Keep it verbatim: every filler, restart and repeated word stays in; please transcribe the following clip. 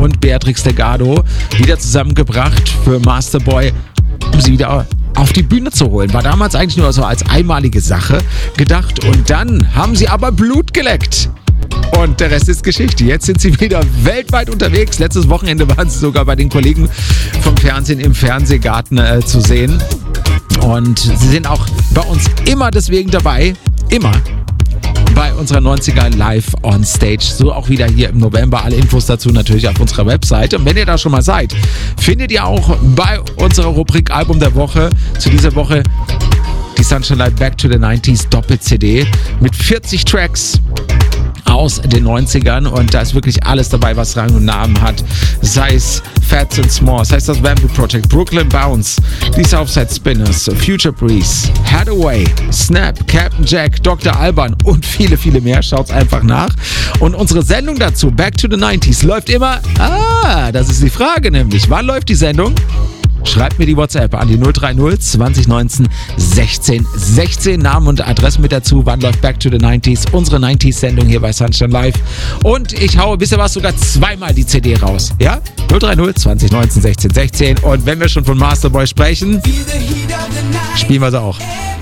und Beatrix Delgado wieder zusammengebracht für Masterboy, um sie wieder auf die Bühne zu holen. War damals eigentlich nur so als einmalige Sache gedacht und dann haben sie aber Blut geleckt. Und der Rest ist Geschichte. Jetzt sind sie wieder weltweit unterwegs. Letztes Wochenende waren sie sogar bei den Kollegen vom Fernsehen im Fernsehgarten äh, zu sehen. Und sie sind auch bei uns immer deswegen dabei. Immer. Bei unserer neunziger Live on Stage. So auch wieder hier im November. Alle Infos dazu natürlich auf unserer Webseite. Und wenn ihr da schon mal seid, findet ihr auch bei unserer Rubrik Album der Woche zu dieser Woche die Sunshine Light Back to the neunziger Doppel-C D mit vierzig Tracks aus den neunzigern und da ist wirklich alles dabei, was Rang und Namen hat. Sei es Fats and Smalls, heißt das Bamboo Project, Brooklyn Bounce, die Southside Spinners, Future Breeze, Hathaway, Snap, Captain Jack, Doktor Alban und viele, viele mehr. Schaut's einfach nach. Und unsere Sendung dazu, Back to the neunziger, läuft immer, ah, das ist die Frage nämlich, wann läuft die Sendung? Schreibt mir die WhatsApp an die null drei null zwanzig neunzehn sechzehn sechzehn. Namen und Adressen mit dazu. Wann läuft Back to the neunziger? Unsere neunziger-Sendung hier bei Sunshine Live. Und ich haue, wisst ihr was, sogar zweimal die C D raus. Ja? null drei null zwanzig neunzehn sechzehn sechzehn. Und wenn wir schon von Masterboy sprechen, spielen wir sie auch.